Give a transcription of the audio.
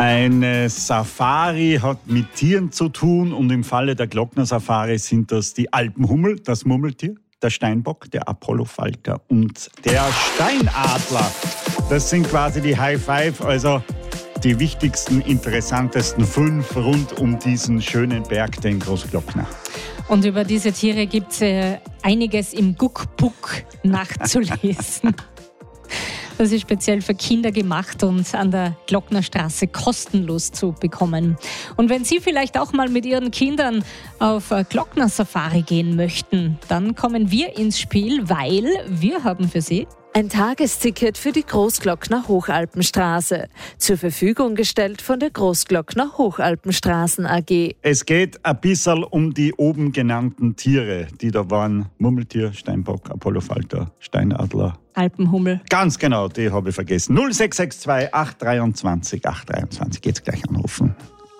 Eine Safari hat mit Tieren zu tun und im Falle der Glockner-Safari sind das die Alpenhummel, das Murmeltier, der Steinbock, der Apollofalter und der Steinadler. Das sind quasi die High Five, also die wichtigsten, interessantesten 5 rund um diesen schönen Berg, den Großglockner. Und über diese Tiere gibt es einiges im Guckbuck nachzulesen. Das ist speziell für Kinder gemacht und an der Glocknerstraße kostenlos zu bekommen. Und wenn Sie vielleicht auch mal mit Ihren Kindern auf Glockner-Safari gehen möchten, dann kommen wir ins Spiel, weil wir haben für Sie ein Tagesticket für die Großglockner Hochalpenstraße. Zur Verfügung gestellt von der Großglockner Hochalpenstraßen AG. Es geht ein bisschen um die oben genannten Tiere, die da waren. Murmeltier, Steinbock, Apollofalter, Steinadler. Alpenhummel. Ganz genau, die habe ich vergessen. 0662 823 823. Geht's gleich an.